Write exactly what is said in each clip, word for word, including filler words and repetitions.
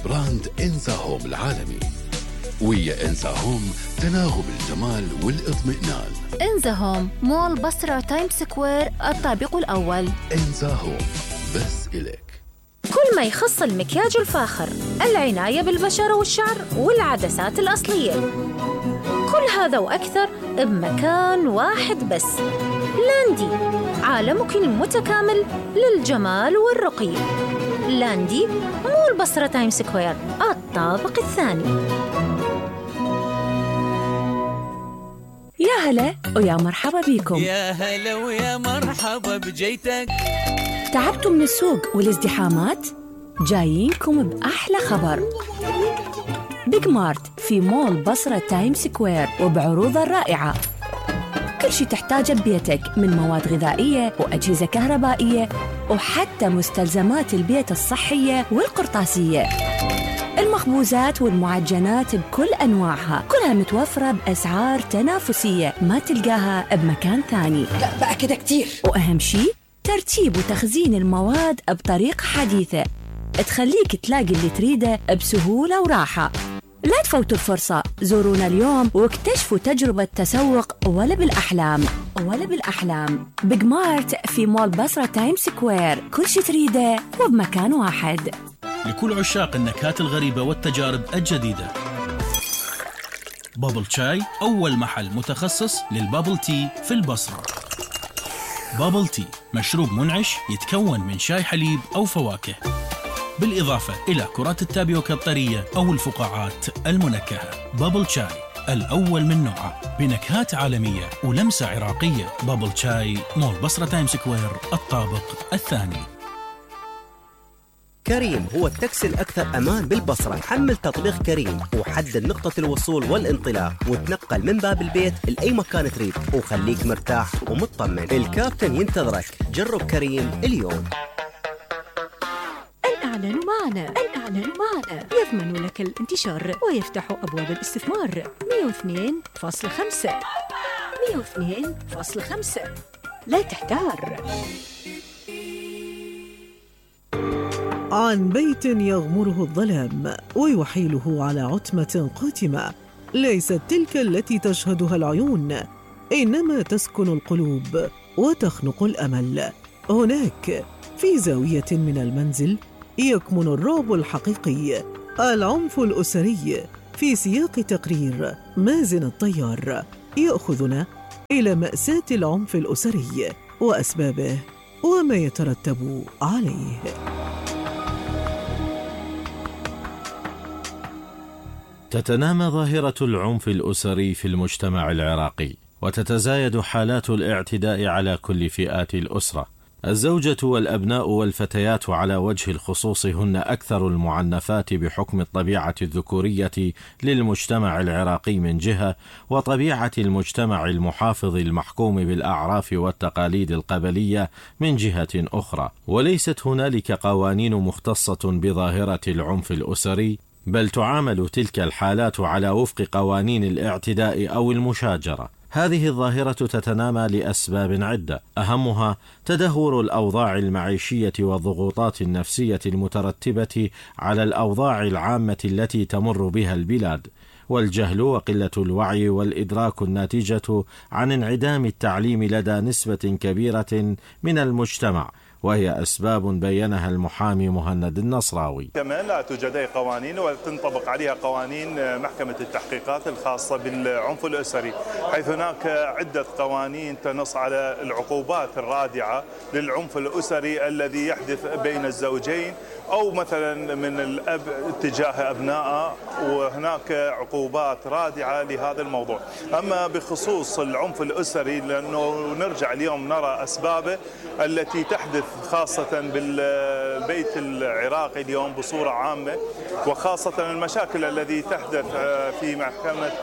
براند إنزا هوم العالمي. ويا إنزا هوم تناغم الجمال والاطمئنان. إنزا هوم مول بصرة تايم سكوير الطابق الأول. إنزا هوم بس إليك. كل ما يخص المكياج الفاخر، العناية بالبشرة والشعر والعدسات الأصلية، كل هذا وأكثر بمكان واحد بس. لاندي، عالمك المتكامل للجمال والرقي. لاندي مول بصرة تايم سكوير الطابق الثاني. يا هلا ويا مرحبا بيكم. يا هلا ويا مرحبا بجيتك. تعبتوا من السوق والازدحامات؟ جايينكم بأحلى خبر. بيج مارت في مول بصرة تايم سكوير وبعروضه الرائعة. كل شي تحتاجه ببيتك من مواد غذائية وأجهزة كهربائية وحتى مستلزمات البيت الصحية والقرطاسية. المخبوزات والمعجنات بكل أنواعها كلها متوفرة بأسعار تنافسية ما تلقاها بمكان ثاني. لا بقى كده كتير. وأهم شي ترتيب وتخزين المواد بطريقة حديثة تخليك تلاقي اللي تريده بسهولة وراحة. لا تفوتوا الفرصة، زورونا اليوم واكتشفوا تجربة تسوق ولا بالأحلام ولا بالأحلام. بيج مارت في مول بصرة تايم سكوير، كل شي تريده وبمكان واحد. لكل عشاق النكهات الغريبة والتجارب الجديدة، بابل شاي أول محل متخصص للبابل تي في البصرة. بابل تي مشروب منعش يتكون من شاي حليب أو فواكه، بالإضافة إلى كرات التابيوكا الطرية أو الفقاعات المنكهة. بابل شاي الأول من نوعه بنكهات عالمية ولمسة عراقية. بابل شاي مول بصرة تايم سكوير الطابق الثاني. كريم هو التاكسي الأكثر أمان بالبصرة. حمل تطبيق كريم وحدد نقطة الوصول والانطلاق وتنقل من باب البيت لأي مكان تريد وخليك مرتاح ومطمن. الكابتن ينتظرك. جرب كريم اليوم. الإعلان معنا الإعلان معنا يضمن لك الانتشار ويفتح أبواب الاستثمار. مئة واثنين فاصلة خمسة مئة واثنين فاصلة خمسة. لا تحتار. عن بيت يغمره الظلام ويحيله على عتمة قاتمة، ليست تلك التي تشهدها العيون، إنما تسكن القلوب وتخنق الأمل. هناك في زاوية من المنزل يكمن الرعب الحقيقي، العنف الأسري. في سياق تقرير مازن الطيار يأخذنا إلى مأساة العنف الأسري وأسبابه وما يترتب عليه. تتنامى ظاهرة العنف الأسري في المجتمع العراقي، وتتزايد حالات الاعتداء على كل فئات الأسرة. الزوجة والأبناء والفتيات على وجه الخصوص هن أكثر المعنفات بحكم الطبيعة الذكورية للمجتمع العراقي من جهة، وطبيعة المجتمع المحافظ المحكوم بالأعراف والتقاليد القبلية من جهة أخرى. وليست هنالك قوانين مختصة بظاهرة العنف الأسري، بل تعامل تلك الحالات على وفق قوانين الاعتداء أو المشاجرة. هذه الظاهرة تتنامى لأسباب عدة، أهمها تدهور الأوضاع المعيشية والضغوطات النفسية المترتبة على الأوضاع العامة التي تمر بها البلاد، والجهل وقلة الوعي والإدراك الناتجة عن انعدام التعليم لدى نسبة كبيرة من المجتمع، وهي أسباب بيّنها المحامي مهند النصراوي. كمان لا توجد أي قوانين وتنطبق عليها قوانين محكمة التحقيقات الخاصة بالعنف الأسري، حيث هناك عدة قوانين تنص على العقوبات الرادعة للعنف الأسري الذي يحدث بين الزوجين أو مثلا من الأب تجاه أبنائه، وهناك عقوبات رادعة لهذا الموضوع. أما بخصوص العنف الأسري، لأنه نرجع اليوم نرى أسبابه التي تحدث خاصة بالبيت العراقي اليوم بصورة عامة، وخاصة المشاكل التي تحدث في محكمة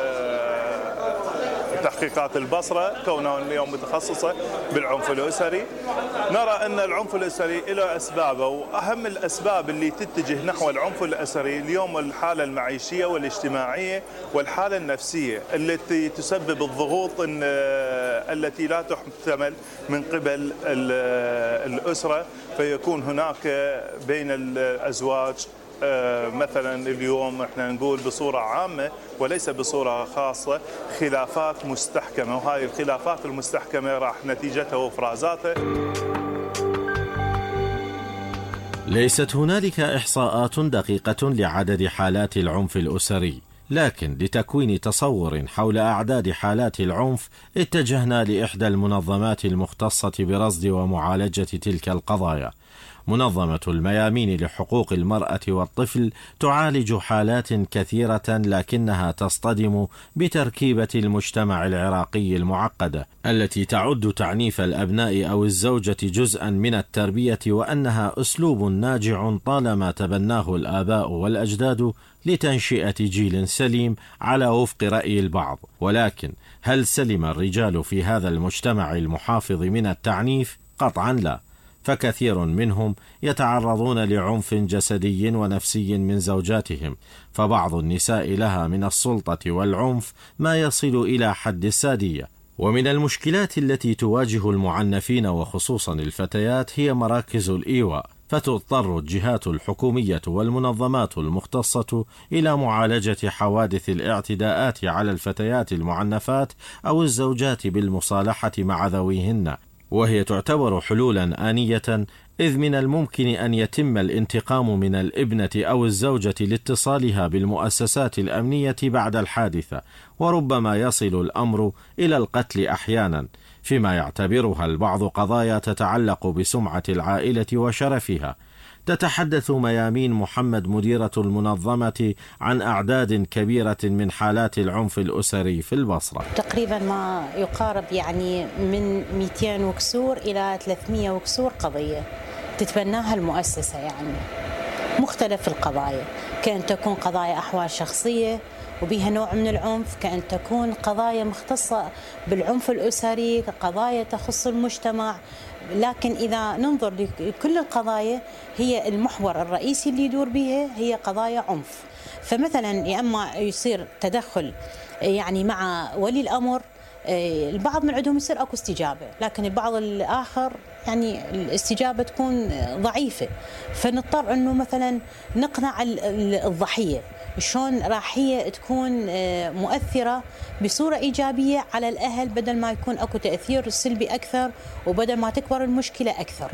تحقيقات البصرة كونها اليوم متخصصة بالعنف الأسري. نرى أن العنف الأسري له أسبابه، وأهم الأسباب اللي تتجه نحو العنف الأسري اليوم الحالة المعيشية والاجتماعية والحالة النفسية التي تسبب الضغوط التي لا تحتمل من قبل الأسرة، فيكون هناك بين الأزواج مثلا اليوم احنا نقول بصورة عامة وليس بصورة خاصة خلافات مستحكمة، وهذه الخلافات المستحكمة راح نتيجتها وافرازاتها. ليست هنالك إحصاءات دقيقة لعدد حالات العنف الأسري، لكن لتكوين تصور حول أعداد حالات العنف اتجهنا لإحدى المنظمات المختصة برصد ومعالجة تلك القضايا. منظمة الميامين لحقوق المرأة والطفل تعالج حالات كثيرة، لكنها تصطدم بتركيبة المجتمع العراقي المعقدة التي تعد تعنيف الأبناء أو الزوجة جزءا من التربية، وأنها أسلوب ناجع طالما تبناه الآباء والأجداد لتنشئة جيل سليم على وفق رأي البعض. ولكن هل سلم الرجال في هذا المجتمع المحافظ من التعنيف؟ قطعا لا، فكثير منهم يتعرضون لعنف جسدي ونفسي من زوجاتهم، فبعض النساء لها من السلطة والعنف ما يصل إلى حد السادية. ومن المشكلات التي تواجه المعنفين وخصوصا الفتيات هي مراكز الإيواء، فتضطر الجهات الحكومية والمنظمات المختصة إلى معالجة حوادث الاعتداءات على الفتيات المعنفات أو الزوجات بالمصالحة مع ذويهن، وهي تعتبر حلولا آنية، إذ من الممكن أن يتم الانتقام من الابنة أو الزوجة لاتصالها بالمؤسسات الأمنية بعد الحادثة، وربما يصل الأمر إلى القتل أحيانا، فيما يعتبرها البعض قضايا تتعلق بسمعة العائلة وشرفها. تتحدث ميامين محمد مديرة المنظمة عن أعداد كبيرة من حالات العنف الأسري في البصرة. تقريبا ما يقارب يعني من مئتين وكسور إلى ثلاثمئة وكسور قضية تتبناها المؤسسة، يعني مختلف القضايا، كأن تكون قضايا أحوال شخصية وبها نوع من العنف، كأن تكون قضايا مختصة بالعنف الأسري، قضايا تخص المجتمع. لكن إذا ننظر لكل القضايا هي المحور الرئيسي اللي يدور بها هي قضايا عنف. فمثلا يا أما يصير تدخل يعني مع ولي الأمر، البعض من عندهم يصير أكو استجابة، لكن البعض الآخر يعني الاستجابة تكون ضعيفة، فنضطر أنه مثلا نقنع الضحية شلون راح هي تكون مؤثرة بصورة إيجابية على الأهل، بدل ما يكون أكو تأثير سلبي أكثر وبدل ما تكبر المشكلة أكثر.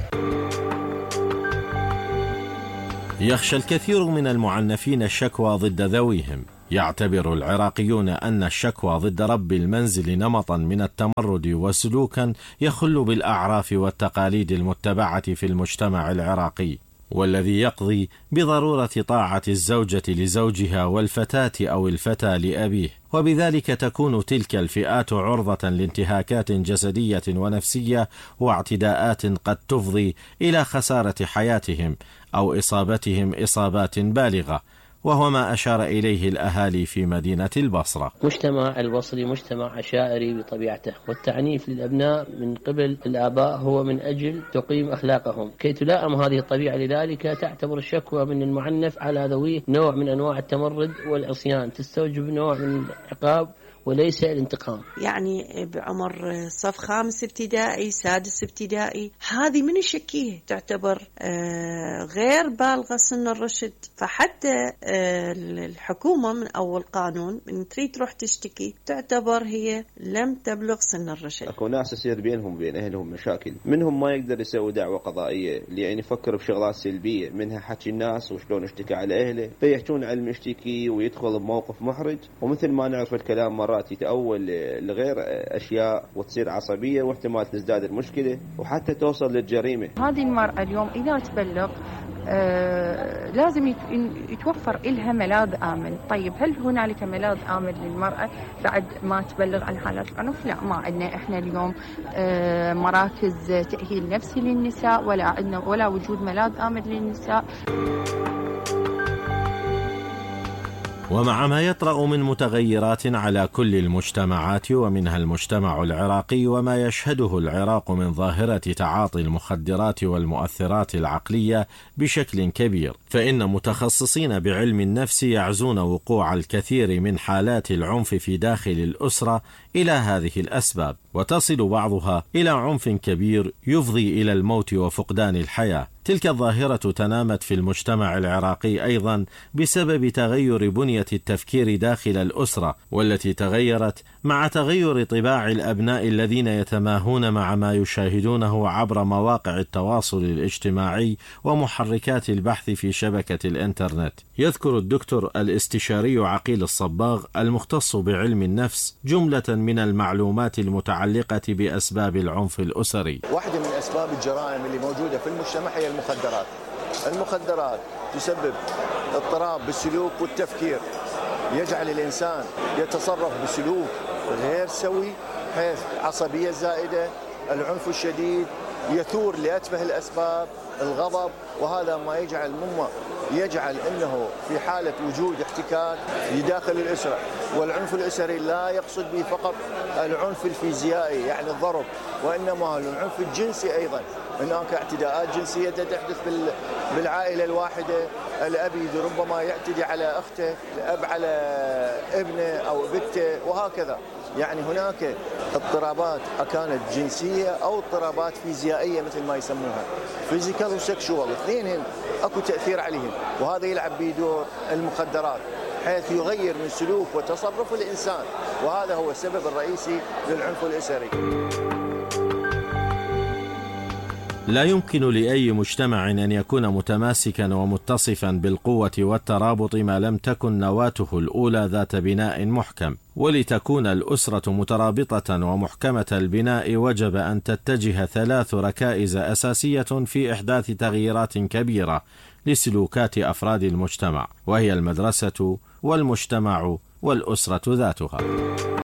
يخشى الكثير من المعنفين الشكوى ضد ذويهم. يعتبر العراقيون أن الشكوى ضد رب المنزل نمطا من التمرد وسلوكا يخل بالأعراف والتقاليد المتبعة في المجتمع العراقي، والذي يقضي بضرورة طاعة الزوجة لزوجها والفتاة أو الفتى لأبيه، وبذلك تكون تلك الفئات عرضة لانتهاكات جسدية ونفسية واعتداءات قد تفضي إلى خسارة حياتهم أو إصابتهم إصابات بالغة، وهو ما أشار إليه الأهالي في مدينة البصرة. مجتمع البصري مجتمع عشائري بطبيعته، والتعنيف للأبناء من قبل الآباء هو من أجل تقييم أخلاقهم كي تلائم هذه الطبيعة. لذلك تعتبر الشكوى من المعنف على ذويه نوع من أنواع التمرد والعصيان، تستوجب نوع من العقاب وليس الانتقام. يعني بعمر صف خامس ابتدائي سادس ابتدائي هذه من الشكيه تعتبر غير بالغة سن الرشد، فحتى الحكومة من أول قانون من تريد تروح تشتكي تعتبر هي لم تبلغ سن الرشد. أكو ناس يصير بينهم وبين أهلهم مشاكل، منهم ما يقدر يسوي دعوة قضائية لأن يفكر بشغلات سلبية، منها حكي الناس وشلون اشتكى على أهله، فيحتون على المشتكي ويدخل بموقف محرج، ومثل ما نعرف الكلام مرات يتأول لغير أشياء وتصير عصبية واحتمال تزداد المشكلة وحتى توصل للجريمة. هذه المرأة اليوم إذا تبلغ آه لازم يتوفر إلها ملاذ آمن. طيب هل هنالك ملاذ آمن للمرأة بعد ما تبلغ عن حالات العنف؟ لا، ما عندنا إحنا اليوم آه مراكز تأهيل نفسي للنساء، ولا عندنا ولا وجود ملاذ آمن للنساء. ومع ما يطرأ من متغيرات على كل المجتمعات ومنها المجتمع العراقي وما يشهده العراق من ظاهرة تعاطي المخدرات والمؤثرات العقلية بشكل كبير، فإن متخصصين بعلم النفس يعزون وقوع الكثير من حالات العنف في داخل الأسرة إلى هذه الأسباب، وتصل بعضها إلى عنف كبير يفضي إلى الموت وفقدان الحياة. تلك الظاهرة تنامت في المجتمع العراقي أيضا بسبب تغير بنية التفكير داخل الأسرة، والتي تغيرت مع تغير طباع الأبناء الذين يتماهون مع ما يشاهدونه عبر مواقع التواصل الاجتماعي ومحركات البحث في شبكة الإنترنت. يذكر الدكتور الاستشاري عقيل الصباغ المختص بعلم النفس جملة من المعلومات المتعلقة بأسباب العنف الأسري. واحدة من أسباب الجرائم اللي موجودة في المجتمع هي المخدرات. المخدرات تسبب اضطراب بالسلوك والتفكير، يجعل الإنسان يتصرف بسلوك غير سوي، حيث عصبية زائدة، العنف الشديد، يثور لأتفه الأسباب، الغضب، وهذا ما يجعل مما يجعل أنه في حالة وجود احتكاك داخل الأسرة. والعنف الأسري لا يقصد به فقط العنف الفيزيائي يعني الضرب، وإنما العنف الجنسي أيضا. هناك اعتداءات جنسية تحدث بالعائلة الواحدة، الأب ربما يعتدي على أخته، الأب على ابنه أو بنته، وهكذا. يعني هناك اضطرابات كانت جنسية أو اضطرابات فيزيائية مثل ما يسموها، فيزيكال وسكشوال، اثنين اكو تأثير عليهم، وهذا يلعب بدور المخدرات حيث يغير من سلوك وتصرف الإنسان، وهذا هو السبب الرئيسي للعنف الأسري. لا يمكن لأي مجتمع أن يكون متماسكا ومتصفا بالقوة والترابط ما لم تكن نواته الأولى ذات بناء محكم. ولتكون الأسرة مترابطة ومحكمة البناء وجب أن تتجه ثلاث ركائز أساسية في إحداث تغييرات كبيرة لسلوكات أفراد المجتمع، وهي المدرسة والمجتمع والأسرة ذاتها.